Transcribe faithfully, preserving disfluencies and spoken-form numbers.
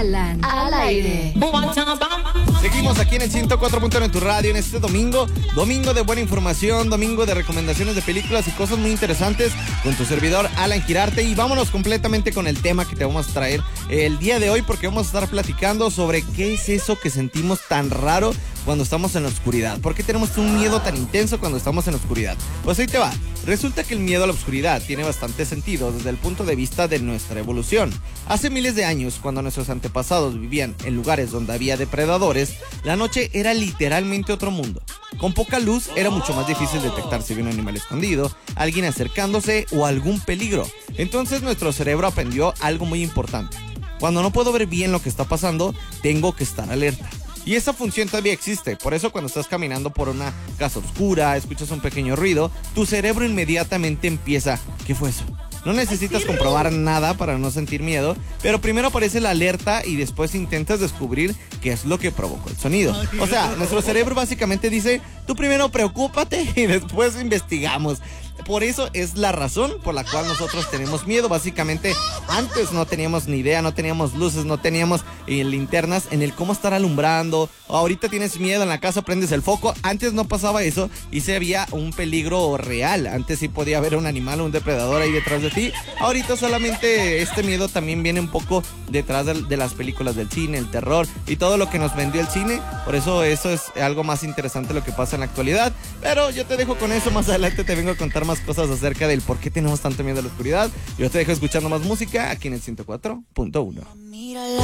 Alan, al aire. Seguimos aquí en el ciento cuatro punto uno en tu radio en este domingo. Domingo de buena información, domingo de recomendaciones de películas y cosas muy interesantes con tu servidor Alan Girarte. Y vámonos completamente con el tema que te vamos a traer el día de hoy, porque vamos a estar platicando sobre qué es eso que sentimos tan raro cuando estamos en la oscuridad. ¿Por qué tenemos un miedo tan intenso cuando estamos en la oscuridad? Pues ahí te va. Resulta que el miedo a la oscuridad tiene bastante sentido desde el punto de vista de nuestra evolución. Hace miles de años, cuando nuestros antepasados vivían en lugares donde había depredadores, la noche era literalmente otro mundo. Con poca luz era mucho más difícil detectar si había un animal escondido, alguien acercándose o algún peligro. Entonces nuestro cerebro aprendió algo muy importante. Cuando no puedo ver bien lo que está pasando, tengo que estar alerta. Y esa función todavía existe. Por eso cuando estás caminando por una casa oscura, escuchas un pequeño ruido, tu cerebro inmediatamente empieza, ¿qué fue eso? No necesitas comprobar nada para no sentir miedo, pero primero aparece la alerta y después intentas descubrir qué es lo que provocó el sonido. O sea, nuestro cerebro básicamente dice, tú primero preocúpate y después investigamos. Por eso es la razón por la cual nosotros tenemos miedo. Básicamente, antes no teníamos ni idea, no teníamos luces, no teníamos eh, linternas en el cómo estar alumbrando. Ahorita tienes miedo en la casa, prendes el foco. Antes no pasaba eso y se había un peligro real. Antes sí podía haber un animal o un depredador ahí detrás de ti. Ahorita solamente este miedo también viene un poco detrás de, de las películas del cine, el terror y todo lo que nos vendió el cine. Por eso eso es algo más interesante lo que pasa en la actualidad. Pero yo te dejo con eso. Más adelante te vengo a contar más cosas acerca del por qué tenemos tanto miedo a la oscuridad. Yo te dejo escuchando más música aquí en el ciento cuatro punto uno.